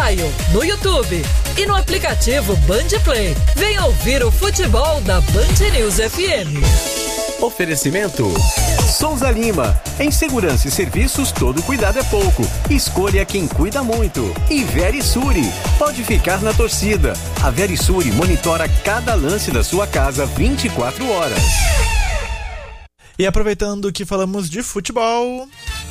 Maio, no YouTube e no aplicativo Band Play. Venha ouvir o futebol da Band News FM. Oferecimento Souza Lima. Em segurança e serviços, todo cuidado é pouco. Escolha quem cuida muito. E Verisure. Pode ficar na torcida. A Verisure monitora cada lance da sua casa 24 horas. E aproveitando que falamos de futebol,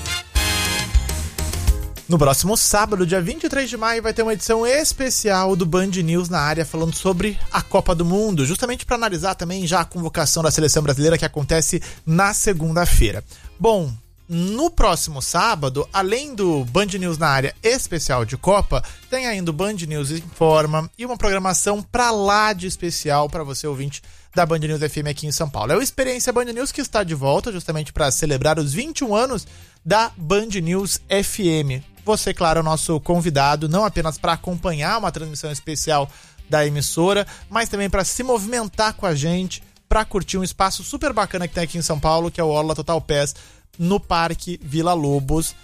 no próximo sábado, dia 23 de maio, vai ter uma edição especial do Band News na área falando sobre a Copa do Mundo, justamente para analisar também já a convocação da seleção brasileira que acontece na segunda-feira. Bom, no próximo sábado, além do Band News na área especial de Copa, tem ainda o Band News Informa e uma programação pra lá de especial para você, ouvinte da Band News FM aqui em São Paulo. É o Experiência Band News que está de volta justamente para celebrar os 21 anos da Band News FM. Você, claro, é o nosso convidado, não apenas para acompanhar uma transmissão especial da emissora, mas também para se movimentar com a gente, para curtir um espaço super bacana que tem aqui em São Paulo, que é o Orla Total Pass, no Parque Vila Lobos,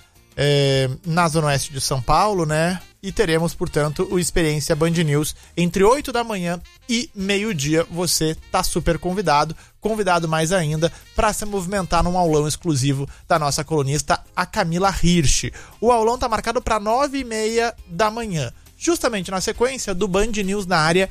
na Zona Oeste de São Paulo, né? E teremos, portanto, o Experiência Band News entre 8 da manhã e meio-dia. Você tá super convidado mais ainda, para se movimentar num aulão exclusivo da nossa colunista, a Camila Hirsch. O aulão tá marcado para 9h30 da manhã, justamente na sequência do Band News na área,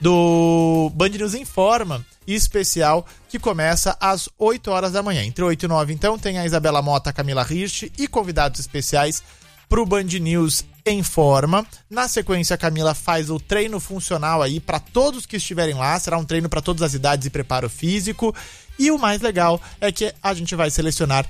do Band News Informa especial, que começa às 8 horas da manhã. Entre 8 e 9, então, tem a Isabela Mota, a Camila Hirsch e convidados especiais pro Band News Informa. Na sequência, a Camila faz o treino funcional aí para todos que estiverem lá. Será um treino para todas as idades e preparo físico. E o mais legal é que a gente vai selecionar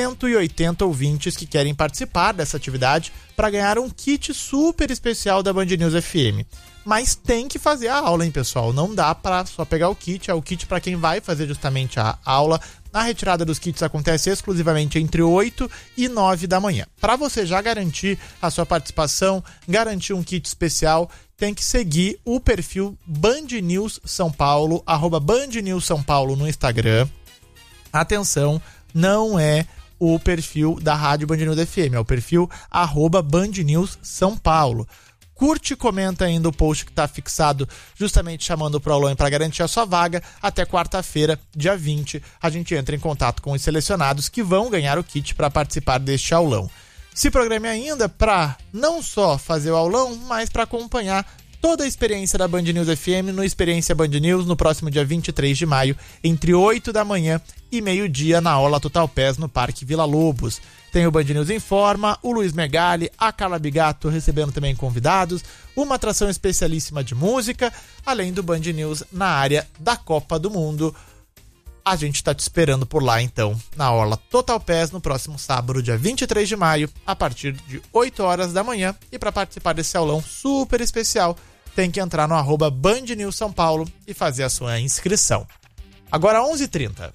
180 ouvintes que querem participar dessa atividade para ganhar um kit super especial da Band News FM. Mas tem que fazer a aula, hein, pessoal? Não dá para só pegar o kit. É o kit para quem vai fazer justamente a aula. A retirada dos kits acontece exclusivamente entre 8 e 9 da manhã. Para você já garantir a sua participação, garantir um kit especial, tem que seguir o perfil Band News São Paulo, @Band News São Paulo no Instagram. Atenção, não é o perfil da Rádio Band News FM, é o perfil @Band News São Paulo. Curte e comenta ainda o post que está fixado, justamente chamando pro aulão para garantir a sua vaga. Até quarta-feira, dia 20, a gente entra em contato com os selecionados que vão ganhar o kit para participar deste aulão. Se programe ainda para não só fazer o aulão, mas para acompanhar toda a experiência da Band News FM no Experiência Band News no próximo dia 23 de maio, entre 8 da manhã e meio-dia, na Orla Total Pass, no Parque Vila Lobos. Tem o Band News Informa, o Luiz Megali, a Carla Bigato recebendo também convidados, uma atração especialíssima de música, além do Band News na área da Copa do Mundo. A gente está te esperando por lá, então, na Orla Total Pass, no próximo sábado, dia 23 de maio, a partir de 8 horas da manhã. E para participar desse aulão super especial, tem que entrar no @Band News São Paulo e fazer a sua inscrição. Agora 11h30.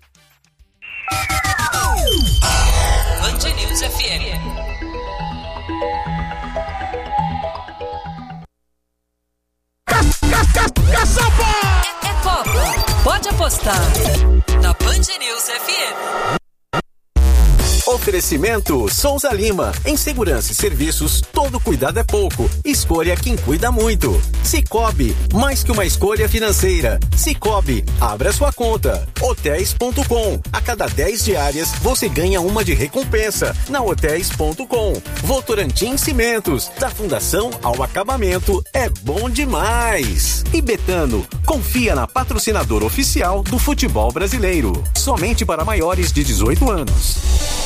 Band News FM. É Copa. Pode apostar na Band News FM. Oferecimento Souza Lima. Em segurança e serviços, todo cuidado é pouco. Escolha quem cuida muito. Sicoob, mais que uma escolha financeira. Sicoob, abra sua conta. Hotéis.com. A cada 10 diárias, você ganha uma de recompensa. Na Hotéis.com. Votorantim Cimentos. Da fundação ao acabamento, é bom demais. E Betano, confia na patrocinadora oficial do futebol brasileiro. Somente para maiores de 18 anos.